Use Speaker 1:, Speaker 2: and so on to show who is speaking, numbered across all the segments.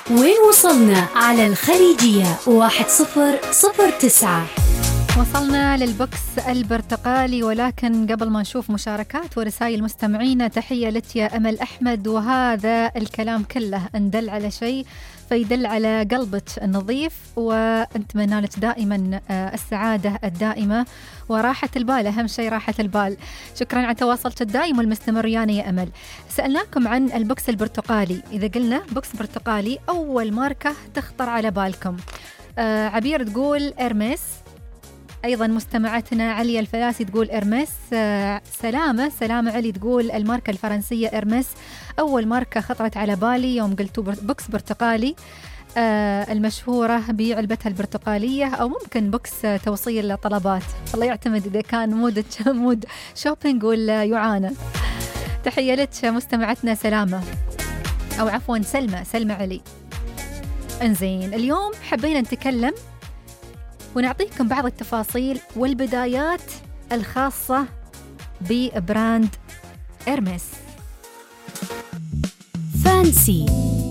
Speaker 1: وين وصلنا على الخليجية 1009.
Speaker 2: وصلنا للبوكس البرتقالي، ولكن قبل ما نشوف مشاركات ورسائل مستمعينا، تحية لك يا أمل أحمد. وهذا الكلام كله ندل على شيء فيدل على قلبك النظيف، ونتمنى لك دائما السعادة الدائمة وراحة البال، أهم شيء راحة البال. شكرا على تواصلك الدائم والمستمر يا أمل. سألناكم عن البوكس البرتقالي، إذا قلنا بوكس برتقالي أول ماركة تخطر على بالكم؟ عبير تقول إرميس، أيضا مستمعتنا علي الفلاسي تقول إرميس. سلامة علي تقول الماركة الفرنسية إرميس أول ماركة خطرت على بالي يوم قلتوا بوكس برتقالي، المشهورة بعلبتها البرتقالية، أو ممكن بوكس توصيل طلبات، الله يعتمد إذا كان مود شوبينج ولا يعانى. تحية لك مستمعتنا سلامة، أو عفوا سلمى علي. انزين، اليوم حبينا نتكلم ونعطيكم بعض التفاصيل والبدايات الخاصة ببراند إرميس.
Speaker 1: فانسي.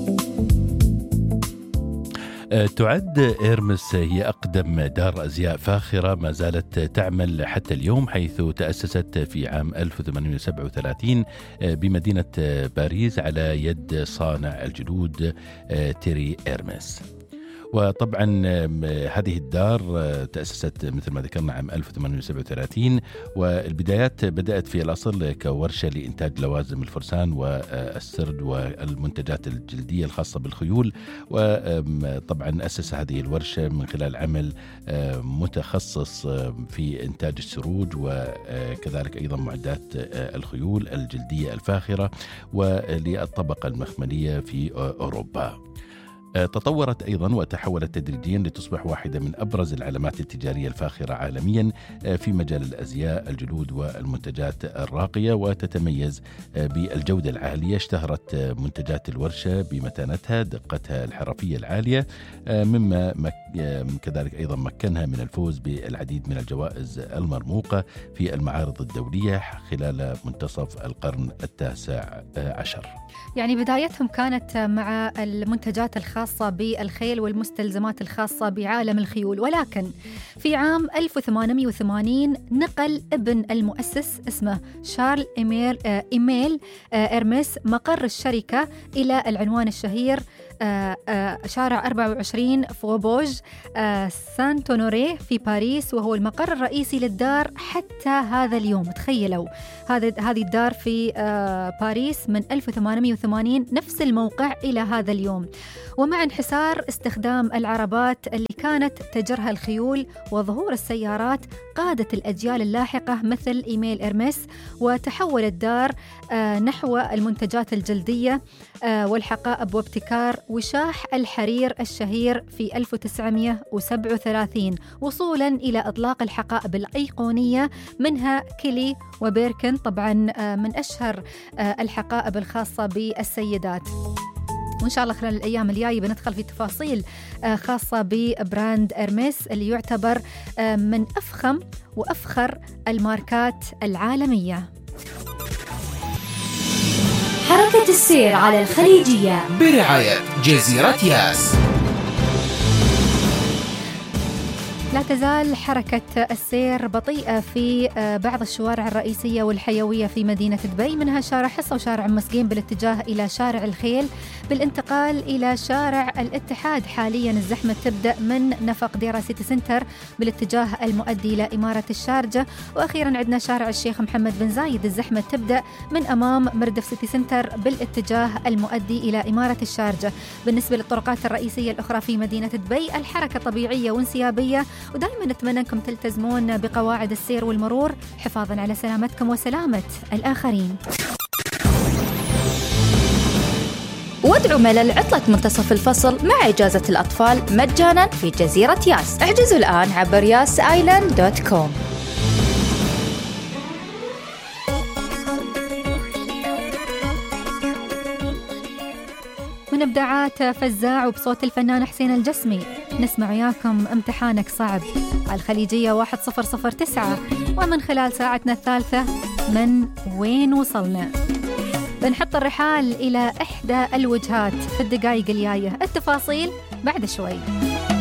Speaker 3: تعد إرميس هي أقدم دار أزياء فاخرة ما زالت تعمل حتى اليوم، حيث تأسست في عام 1837 بمدينة باريس على يد صانع الجلود تيري إرميس. وطبعا هذه الدار تأسست مثل ما ذكرنا عام 1837، والبدايات بدأت في الأصل كورشة لإنتاج لوازم الفرسان والسرد والمنتجات الجلدية الخاصة بالخيول. وطبعا أسس هذه الورشة من خلال عمل متخصص في إنتاج السروج، وكذلك أيضا معدات الخيول الجلدية الفاخرة وللطبقة المخملية في أوروبا. تطورت أيضا وتحولت تدريجيا لتصبح واحدة من أبرز العلامات التجارية الفاخرة عالميا في مجال الأزياء، الجلود والمنتجات الراقية، وتتميز بالجودة العالية. اشتهرت منتجات الورشة بمتانتها، دقتها الحرفية العالية، مما كذلك أيضا مكنها من الفوز بالعديد من الجوائز المرموقة في المعارض الدولية خلال منتصف القرن 19.
Speaker 2: يعني بدايتهم كانت مع المنتجات الخاصة بالخيل والمستلزمات الخاصة بعالم الخيول، ولكن في عام 1880 نقل ابن المؤسس اسمه شارل إيميل إرميس مقر الشركة إلى العنوان الشهير شارع 24 فوبوج سانتونوري في باريس، وهو المقر الرئيسي للدار حتى هذا اليوم. تخيلوا هذه الدار في باريس من 1880، نفس الموقع إلى هذا اليوم. ومع انحسار استخدام العربات اللي كانت تجرها الخيول وظهور السيارات، قادت الأجيال اللاحقة مثل إيميل إرميس، وتحول الدار نحو المنتجات الجلدية والحقائب وابتكار وشاح الحرير الشهير في 1937، وصولا إلى إطلاق الحقائب الأيقونية منها كيلي وبيركن، طبعا من أشهر الحقائب الخاصة بالسيدات. وإن شاء الله خلال الأيام الجاية بندخل في تفاصيل خاصة ببراند إرميس اللي يعتبر من أفخم وأفخر الماركات العالمية.
Speaker 1: حركة السير على الخليجية
Speaker 4: برعاية جزيرة ياس.
Speaker 2: لا تزال حركة السير بطيئة في بعض الشوارع الرئيسية والحيوية في مدينة دبي، منها شارع حصة وشارع أم مسقين بالاتجاه إلى شارع الخيل. بالانتقال إلى شارع الاتحاد حاليا الزحمة تبدأ من نفق ديرا سيتي سنتر بالاتجاه المؤدي إلى إمارة الشارجة. وأخيرا عندنا شارع الشيخ محمد بن زايد، الزحمة تبدأ من أمام مردف سيتي سنتر بالاتجاه المؤدي إلى إمارة الشارجة. بالنسبة للطرقات الرئيسية الأخرى في مدينة دبي الحركة طبيعية وانسيابية، ودائما نتمنى أنكم تلتزمون بقواعد السير والمرور حفاظا على سلامتكم وسلامة الآخرين.
Speaker 5: وادعوا ملل عطلة منتصف الفصل مع إجازة الأطفال مجانا في جزيرة ياس. احجزوا الآن عبر yasisland.com.
Speaker 2: من إبداعات فزاع وبصوت الفنان حسين الجسمي نسمع وياكم امتحانك صعب على الخليجية 1009، ومن خلال ساعتنا الثالثة من وين وصلنا. بنحط الرحال إلى إحدى الوجهات في الدقائق الجاية. التفاصيل بعد شوي.